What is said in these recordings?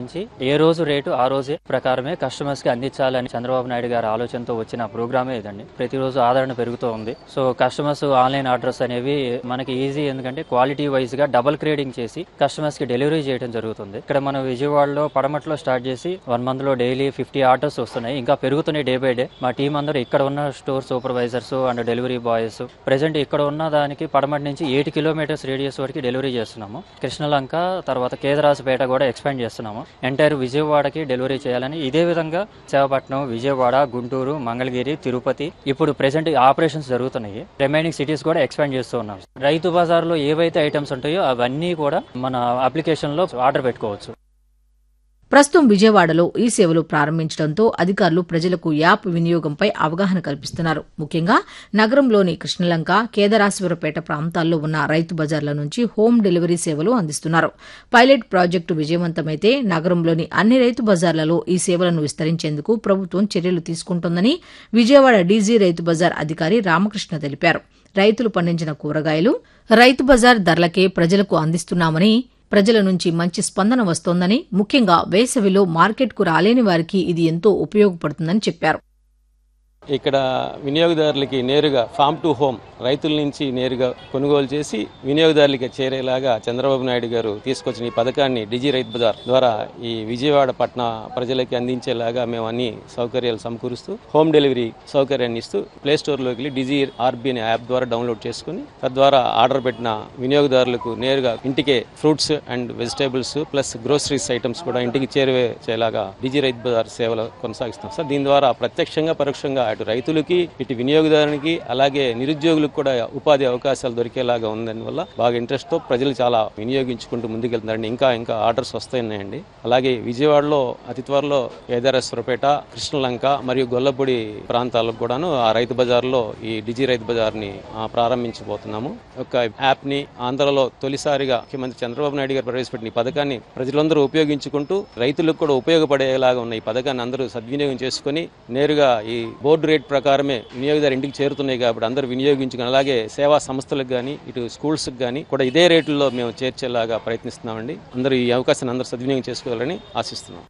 నుంచి ఏ రోజు రేటు ఆ రోజే ప్రకారమే కస్టమర్స్ కి అందించాలని చంద్రబాబు నాయుడు గారి ఆలోచనతో వచ్చిన ప్రోగ్రామే ఇదండి. ప్రతిరోజు ఆదరణ పెరుగుతూ ఉంది. సో కస్టమర్స్ ఆన్లైన్ ఆర్డర్స్ అనేవి మనకి ఈజీ, ఎందుకంటే క్వాలిటీ వైజ్ గా డబుల్ గ్రేడింగ్ చేసి కస్టమర్స్ కి డెలివరీ చేయడం జరుగుతుంది. ఇక్కడ మనం విజయవాడలో పడమట్లో స్టార్ట్ చేసి 1 month లో డైలీ 50 ఆర్డర్స్ వస్తున్నాయి. ఇంకా పెరుగుతున్నాయి డే బై డే. మా టీం అందరూ ఇక్కడ ఉన్న store supervisors and delivery boys present ఇక్కడ ఉన్న దానికి పడమటి నుంచి 8 kilometers రేడియస్ వరకు డెలివరీ చేస్తున్నాము. కృష్ణలంక తర్వాత కేదరాజపేట కూడా ఎక్స్పాండ్ చేస్తున్నాము. ఎంటైర్ విజయవాడకి డెలివరీ చేయాలని ఇదే విధంగా విశాఖపట్నం, విజయవాడ, గుంటూరు, మంగళగిరి, తిరుపతి ఇప్పుడు ప్రెసెంట్ ఆపరేషన్స్ జరుగుతున్నాయి. రిమైనింగ్ సిటీస్ కూడా ఎక్స్పాండ్ చేస్తూ ఉన్నాం. రైతు బజార్లో ఏవైతే ఐటమ్స్ ఉంటాయో అవన్నీ కూడా మన అప్లికేషన్ లో ఆర్డర్ పెట్టుకోవచ్చు. ప్రస్తుతం విజయవాడలో ఈ సేవలు ప్రారంభించడంతో అధికారులు ప్రజలకు యాప్ వినియోగంపై అవగాహన కల్పిస్తున్నారు. ముఖ్యంగా నగరంలోని కృష్ణలంక, కేదరాశ్వరపేట ప్రాంతాల్లో ఉన్న రైతు బజార్ల నుంచి హోం డెలివరీ సేవలు అందిస్తున్నారు. పైలట్ ప్రాజెక్టు విజయవంతమైతే నగరంలోని అన్ని రైతు బజార్లలో ఈ సేవలను విస్తరించేందుకు ప్రభుత్వం చర్యలు తీసుకుంటోందని విజయవాడ డీజీ రైతు బజార్ అధికారి రామకృష్ణ తెలిపారు. రైతులు పండించిన కూరగాయలు రైతు బజార్ ధరలకే ప్రజలకు అందిస్తున్నామని, ప్రజల నుంచి మంచి స్పందన వస్తోందని, ముఖ్యంగా వేసవిలో మార్కెట్కు రాలేని వారికి ఇది ఎంతో ఉపయోగపడుతుందని చెప్పారు. ఇక్కడ వినియోగదారులకి నేరుగా ఫామ్ టు హోమ్ రైతుల నుంచి నేరుగా కొనుగోలు చేసి వినియోగదారులకి చేరేలాగా చంద్రబాబు నాయుడు గారు తీసుకొచ్చిన ఈ పథకాన్ని డిజి రైతు బజార్ ద్వారా ఈ విజయవాడ పట్టణ ప్రజలకి అందించేలాగా మేము అన్ని సౌకర్యాలు సమకూరుస్తూ హోమ్ డెలివరీ సౌకర్యాన్ని ఇస్తూ ప్లే స్టోర్లోకి వెళ్ళి డిజి ఆర్బీ అనే యాప్ ద్వారా డౌన్లోడ్ చేసుకుని తద్వారా ఆర్డర్ పెట్టిన వినియోగదారులకు నేరుగా ఇంటికే fruits and vegetables plus groceries items కూడా ఇంటికి చేరేలాగా డిజి రైతు బజార్ సేవలు కొనసాగిస్తాం సార్. దీని ద్వారా ప్రత్యక్షంగా పరోక్షంగా అటు రైతులకి, ఇటు వినియోగదారునికి, అలాగే నిరుద్యోగులకు కూడా ఉపాధి అవకాశాలు దొరికేలాగా ఉందని వల్ల బాగా ఇంట్రెస్ట్ తో ప్రజలు చాలా వినియోగించుకుంటూ ముందుకెళ్తున్నారండి. ఇంకా ఆర్డర్స్ వస్తున్నాయండి. అలాగే విజయవాడలో అతి త్వరలో కేదారేశ్వరపేట, కృష్ణలంక మరియు గొల్లపూడి ప్రాంతాలకు కూడాను ఆ రైతు బజార్లో ఈ డిజి రైతు బజార్ ని ప్రారంభించబోతున్నాము. ఒక యాప్ ని ఆంధ్రలో తొలిసారిగా ముఖ్యమంత్రి చంద్రబాబు నాయుడు గారు ప్రవేశపెట్టిన ఈ పథకాన్ని ప్రజలందరూ ఉపయోగించుకుంటూ రైతులకు కూడా ఉపయోగపడేలాగా ఉన్న ఈ పథకాన్ని అందరూ సద్వినియోగం చేసుకుని నేరుగా ఈ బోర్డు రేట్ ప్రకారమే వినియోగదారు ఇంటికి చేరుతున్నాయి కాబట్టి అందరూ వినియోగించుకుని, అలాగే సేవా సంస్థలకు కానీ ఇటు స్కూల్స్ కానీ కూడా ఇదే రేట్లలో మేము చేర్చేలాగా ప్రయత్నిస్తున్నామండి. అందరూ ఈ అవకాశాన్ని అందరూ సద్వినియోగం చేసుకోవాలని ఆశిస్తున్నాం.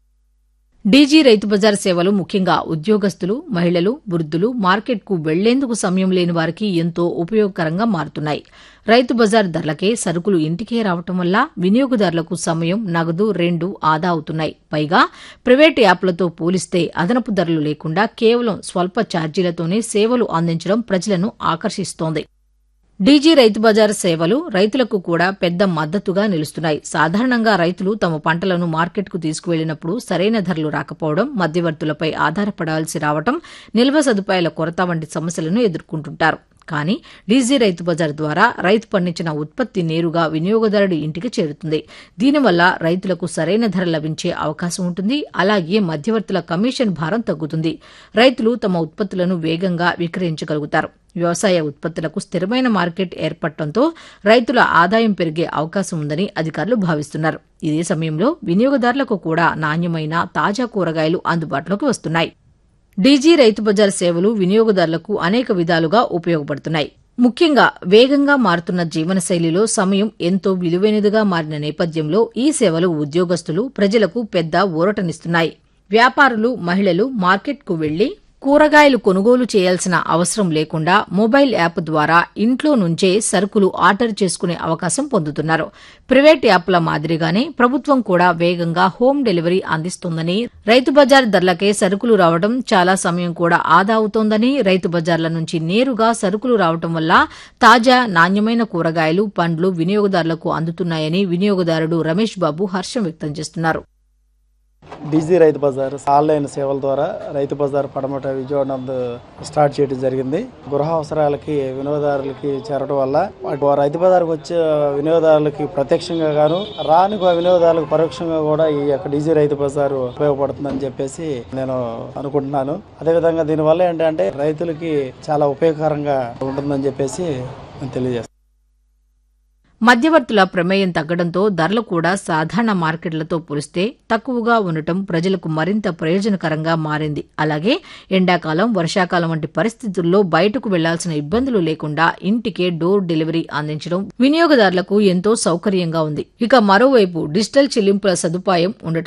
డీజీ రైతు బజార్ సేవలు ముఖ్యంగా ఉద్యోగస్తులు, మహిళలు, వృద్ధులు, మార్కెట్కు వెళ్లేందుకు సమయం లేని వారికి ఎంతో ఉపయోగకరంగా మారుతున్నాయి. రైతు బజార్ ధరలకే సరుకులు ఇంటికే రావటం వల్ల వినియోగదారులకు సమయం, నగదు రెండూ ఆదా అవుతున్నాయి. పైగా ప్రైవేటు యాప్లతో పోలిస్తే అదనపు ధరలు లేకుండా కేవలం స్వల్ప ఛార్జీలతోనే సేవలు అందించడం ప్రజలను ఆకర్షిస్తోంది. డీజీ రైతు బజార్ సేవలు రైతులకు కూడా పెద్ద మద్దతుగా నిలుస్తున్నాయి. సాధారణంగా రైతులు తమ పంటలను మార్కెట్కు తీసుకువెళ్లినప్పుడు సరైన ధరలు రాకపోవడం, మధ్యవర్తులపై ఆధారపడాల్సి రావడం, నిల్వ సదుపాయాల కొరత వంటి సమస్యలను ఎదుర్కొంటుంటారు. కానీ డీజీ రైతు బజార్ ద్వారా రైతు పండించిన ఉత్పత్తి నేరుగా వినియోగదారుడి ఇంటికి చేరుతుంది. దీనివల్ల రైతులకు సరైన ధర లభించే అవకాశం ఉంటుంది. అలాగే మధ్యవర్తుల కమిషన్ భారం తగ్గుతుంది. రైతులు తమ ఉత్పత్తులను వేగంగా విక్రయించగలుగుతారు. వ్యవసాయ ఉత్పత్తులకు స్థిరమైన మార్కెట్ ఏర్పడటంతో రైతుల ఆదాయం పెరిగే అవకాశం ఉందని అధికారులు భావిస్తున్నారు. ఇదే సమయంలో వినియోగదారులకు కూడా నాణ్యమైన తాజా కూరగాయలు అందుబాటులోకి వస్తున్నాయి. డీజీ రైతు బజార్ సేవలు వినియోగదారులకు అనేక విధాలుగా ఉపయోగపడుతున్నాయి. ముఖ్యంగా వేగంగా మారుతున్న జీవనశైలిలో సమయం ఎంతో విలువైనదిగా మారిన నేపథ్యంలో ఈ సేవలు ఉద్యోగస్తులు, ప్రజలకు పెద్ద ఊరటనిస్తున్నాయి. వ్యాపారులు, మహిళలు మార్కెట్కు వెళ్లి కూరగాయలు కొనుగోలు చేయాల్సిన అవసరం లేకుండా మొబైల్ యాప్ ద్వారా ఇంట్లో నుంచే సరుకులు ఆర్డర్ చేసుకునే అవకాశం పొందుతున్నారు. ప్రైవేట్ యాప్ల మాదిరిగానే ప్రభుత్వం కూడా వేగంగా హోం డెలివరీ అందిస్తోందని, రైతు బజార్ ధరలకే సరుకులు రావడం చాలా సమయం కూడా ఆదా అవుతోందని, రైతు బజార్ల నుంచి నేరుగా సరుకులు రావడం వల్ల తాజా నాణ్యమైన కూరగాయలు, పండ్లు వినియోగదారులకు అందుతున్నాయని వినియోగదారుడు రమేష్ బాబు హర్షం వ్యక్తం చేస్తున్నారు. డీజీ రైతు బజార్ ఆన్లైన్ సేవల ద్వారా రైతు బజార్ పడమట విజయవాడ స్టార్ట్ చేయడం జరిగింది. గృహ అవసరాలకి వినియోగదారులకి చేరడం వల్ల రైతు బజార్కి వచ్చే వినియోగదారులకి ప్రత్యక్షంగా గాను, రాని వినియోగదారులకు పరోక్షంగా కూడా ఈ యొక్క డీజీ రైతు బజార్ ఉపయోగపడుతుందని చెప్పేసి నేను అనుకుంటున్నాను. అదేవిధంగా దీనివల్ల ఏంటంటే రైతులకి చాలా ఉపయోగకరంగా ఉంటుందని చెప్పేసి నేను తెలియజేస్తాను. మధ్యవర్తుల ప్రమేయం తగ్గడంతో ధరలు కూడా సాధారణ మార్కెట్లతో పోలిస్తే తక్కువగా ఉండటం ప్రజలకు మరింత ప్రయోజనకరంగా మారింది. అలాగే ఎండాకాలం, వర్షాకాలం వంటి పరిస్థితుల్లో బయటకు వెళ్లాల్సిన ఇబ్బందులు లేకుండా ఇంటికే డోర్ డెలివరీ అందించడం వినియోగదారులకు ఎంతో సౌకర్యంగా ఉంది. ఇక మరోవైపు డిజిటల్ చెల్లింపుల సదుపాయం ఉండటం